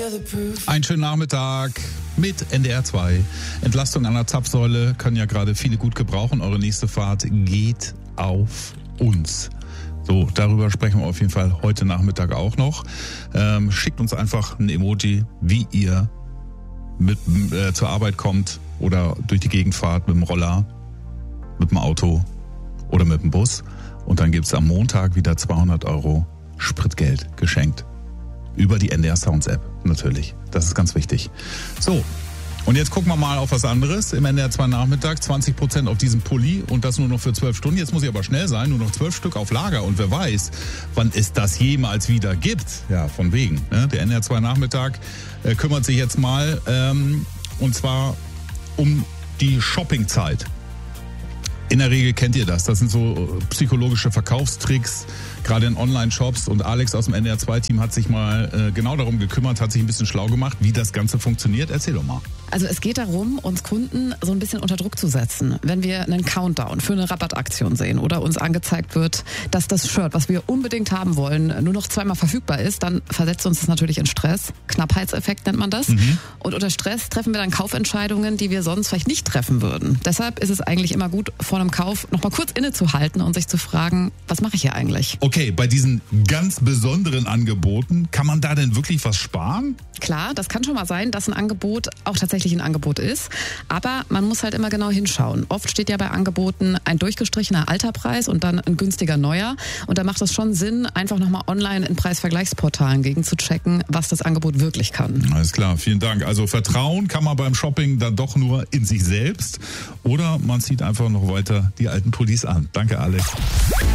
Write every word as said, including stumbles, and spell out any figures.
Einen schönen Nachmittag mit N D R zwei. Entlastung an der Zapfsäule können ja gerade viele gut gebrauchen. Eure nächste Fahrt geht auf uns. So, darüber sprechen wir auf jeden Fall heute Nachmittag auch noch. Ähm, schickt uns einfach ein Emoji, wie ihr mit äh, zur Arbeit kommt oder durch die Gegend fahrt mit dem Roller, mit dem Auto oder mit dem Bus. Und dann gibt's am Montag wieder zweihundert Euro Spritgeld geschenkt. Über die N D R Sounds App natürlich. Das ist ganz wichtig. So, und jetzt gucken wir mal auf was anderes. Im N D R zwei Nachmittag zwanzig Prozent auf diesen Pulli und das nur noch für zwölf Stunden. Jetzt muss ich aber schnell sein, nur noch zwölf Stück auf Lager. Und wer weiß, wann es das jemals wieder gibt. Ja, von wegen. Ne? Der N D R zwei Nachmittag äh, kümmert sich jetzt mal ähm, und zwar um die Shoppingzeit. In der Regel kennt ihr das. Das sind so psychologische Verkaufstricks, gerade in Online-Shops. Und Alex aus dem N D R zwei Team hat sich mal äh, genau darum gekümmert, hat sich ein bisschen schlau gemacht, wie das Ganze funktioniert. Erzähl doch mal. Also es geht darum, uns Kunden so ein bisschen unter Druck zu setzen. Wenn wir einen Countdown für eine Rabattaktion sehen oder uns angezeigt wird, dass das Shirt, was wir unbedingt haben wollen, nur noch zweimal verfügbar ist, dann versetzt uns das natürlich in Stress. Knappheitseffekt nennt man das. Mhm. Und unter Stress treffen wir dann Kaufentscheidungen, die wir sonst vielleicht nicht treffen würden. Deshalb ist es eigentlich immer gut, vor einem Kauf noch mal kurz innezuhalten und sich zu fragen, was mache ich hier eigentlich? Okay, bei diesen ganz besonderen Angeboten, kann man da denn wirklich was sparen? Klar, das kann schon mal sein, dass ein Angebot auch tatsächlich ein Angebot ist, aber man muss halt immer genau hinschauen. Oft steht ja bei Angeboten ein durchgestrichener alter Preis und dann ein günstiger neuer und da macht es schon Sinn, einfach nochmal online in Preisvergleichsportalen gegen zu checken, was das Angebot wirklich kann. Alles klar, vielen Dank. Also Vertrauen kann man beim Shopping dann doch nur in sich selbst oder man zieht einfach noch weiter die alten Pullis an. Danke, Alex.